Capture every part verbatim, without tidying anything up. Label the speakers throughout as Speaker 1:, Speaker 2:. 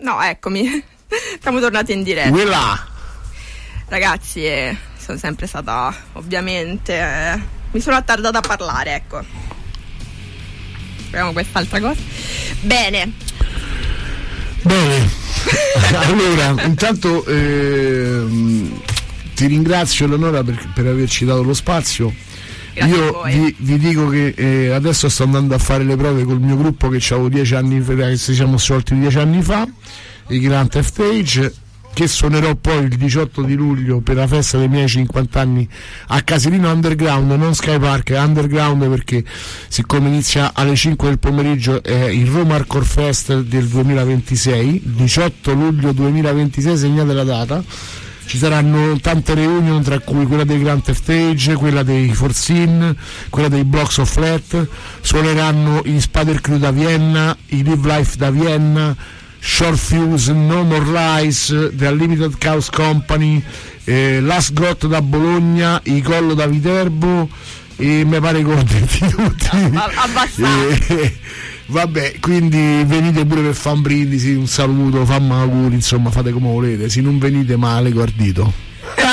Speaker 1: No, eccomi. Siamo tornati in diretta.
Speaker 2: Quella.
Speaker 1: Ragazzi, eh, sono sempre stata, ovviamente, eh, mi sono attardata a parlare, ecco. Proviamo quest'altra cosa. Bene.
Speaker 2: Bene. Allora, intanto ehm, ti ringrazio Eleonora per, per averci dato lo spazio.
Speaker 1: Grazie.
Speaker 2: Io vi, vi dico che eh, adesso sto andando a fare le prove col mio gruppo che avevo dieci anni fa, che ci siamo sciolti dieci anni fa, i Grand Theft Age, che suonerò poi il diciotto di luglio per la festa dei miei cinquanta anni a Casilino Underground, non Sky Park, è Underground, perché siccome inizia alle cinque del pomeriggio è il Roma Hardcore Fest del duemilaventisei, diciotto luglio duemilaventisei, segnate la data. Ci saranno tante reunion, tra cui quella dei Grand Theft Age, quella dei Forsin, quella dei Blocks of Flat. Suoneranno i Spider Crew da Vienna, i Live Life da Vienna, Short Fuse, No More Lies, The Unlimited Chaos Company, eh, Last Got da Bologna, i Collo da Viterbo, e mi pare contenti tutti.
Speaker 1: Abbastanza.
Speaker 2: Eh, vabbè, quindi venite pure per fare un brindisi, un saluto, fammi auguri, insomma, fate come volete, se non venite male guardito.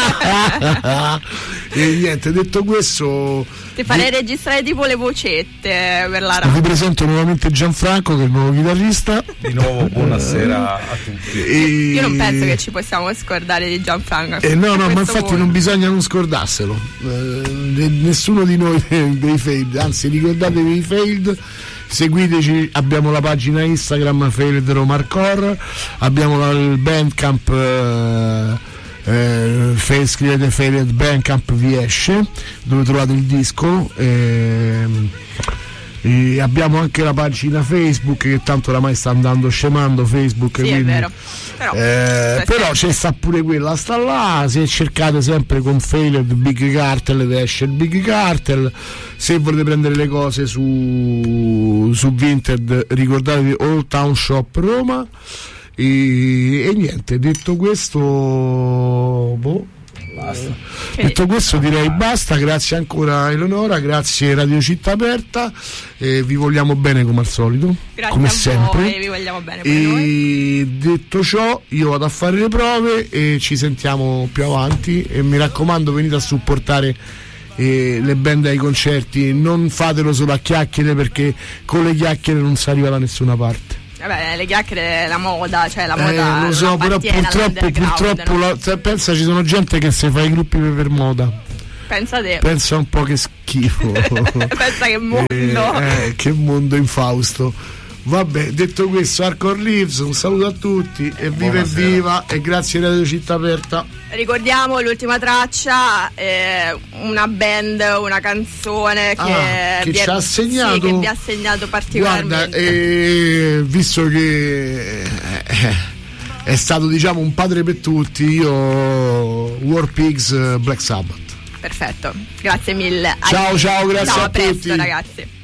Speaker 2: E niente, detto questo,
Speaker 1: ti farei vi... registrare tipo le vocette per la radio.
Speaker 2: Vi presento nuovamente Gianfranco, che è il nuovo chitarrista.
Speaker 3: Di nuovo buonasera a tutti.
Speaker 2: E...
Speaker 1: Io non penso che ci possiamo scordare di Gianfranco.
Speaker 2: Eh, no, no, ma infatti
Speaker 1: punto.
Speaker 2: Non bisogna non scordarselo. Eh, nessuno di noi dei Failed, anzi ricordatevi i Failed. Seguiteci, abbiamo la pagina Instagram Failed Roma Hardcore, abbiamo la, il Bandcamp, eh, eh, fail, scrivete Failed Bandcamp, vi esce, dove trovate il disco. Eh, e abbiamo anche la pagina Facebook, che tanto oramai sta andando scemando Facebook,
Speaker 1: sì,
Speaker 2: quindi,
Speaker 1: è vero. Però,
Speaker 2: eh, però c'è sta pure quella, sta là. Se cercate sempre con Failed Big Cartel ed esce il Big Cartel. Se volete prendere le cose su, su Vinted, ricordatevi Old Town Shop Roma. E, e niente, detto questo, boh,
Speaker 3: basta.
Speaker 2: Detto questo direi basta. Grazie ancora Eleonora, grazie Radio Città Aperta, eh, vi vogliamo bene come al solito,
Speaker 1: grazie
Speaker 2: come
Speaker 1: a
Speaker 2: sempre
Speaker 1: voi, vi vogliamo bene pure
Speaker 2: e
Speaker 1: noi.
Speaker 2: Detto ciò, io vado a fare le prove e ci sentiamo più avanti, e mi raccomando venite a supportare eh, le band ai concerti, non fatelo solo a chiacchiere, perché con le chiacchiere non si arriva da nessuna parte.
Speaker 1: Vabbè, le chiacchiere, la moda, cioè la moda.
Speaker 2: Eh, lo so, però purtroppo, purtroppo
Speaker 1: no?
Speaker 2: la, pensa, ci sono gente che se fa i gruppi per, per moda.
Speaker 1: Pensa te.
Speaker 2: Pensa un po' che schifo.
Speaker 1: Pensa che mondo.
Speaker 2: Eh, eh, che mondo infausto. Vabbè, detto questo, Hardcore Lives, un saluto a tutti e viva e viva, e grazie Radio Città Aperta.
Speaker 1: Ricordiamo l'ultima traccia, eh, una band, una canzone che,
Speaker 2: ah, che
Speaker 1: vi
Speaker 2: ci
Speaker 1: è,
Speaker 2: ha segnato,
Speaker 1: sì, che vi ha segnato particolarmente.
Speaker 2: Guarda, eh, visto che eh, è stato, diciamo, un padre per tutti, io War Pigs, Black Sabbath.
Speaker 1: Perfetto, grazie mille.
Speaker 2: Ciao ciao, grazie
Speaker 1: ciao,
Speaker 2: a,
Speaker 1: a presto,
Speaker 2: tutti
Speaker 1: ragazzi.